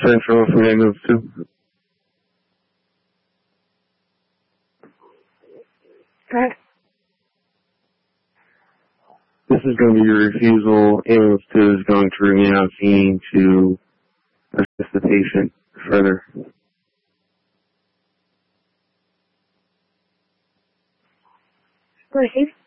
Central if we move to. Okay. This is going to be your refusal. Ambulance 2 is going to remain on scene to assist the patient further. Proceed.